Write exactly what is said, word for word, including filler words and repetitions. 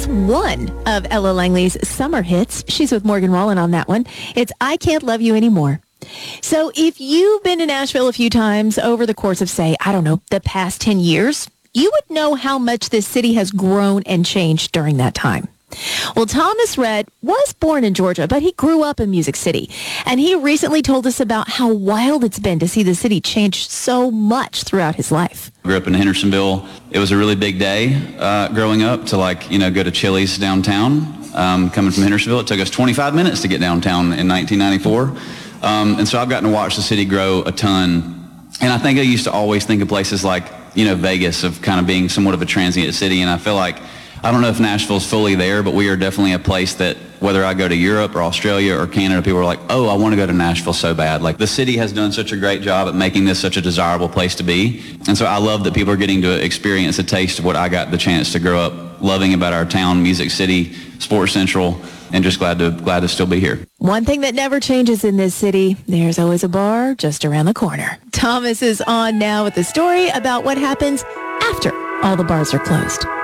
just one of Ella Langley's summer hits. She's with Morgan Wallen on that one. It's I Can't Love You Anymore. So if you've been to Nashville a few times over the course of, say, I don't know, the past ten years, you would know how much this city has grown and changed during that time. Well, Thomas Rhett was born in Georgia, but he grew up in Music City. And he recently told us about how wild it's been to see the city change so much throughout his life. Grew up in Hendersonville. It was a really big day uh, growing up to, like, you know, go to Chili's downtown. Um, coming from Hendersonville, it took us twenty-five minutes to get downtown in nineteen ninety-four. Um, and so I've gotten to watch the city grow a ton. And I think I used to always think of places like, you know, Vegas of kind of being somewhat of a transient city. And I feel like, I don't know if Nashville's fully there, but we are definitely a place that whether I go to Europe or Australia or Canada, people are like, oh, I want to go to Nashville so bad. Like, the city has done such a great job at making this such a desirable place to be. And so I love that people are getting to experience a taste of what I got the chance to grow up loving about our town, Music City, Sports Central, and just glad to glad to still be here. One thing that never changes in this city, there's always a bar just around the corner. Thomas is on now with the story about what happens after all the bars are closed.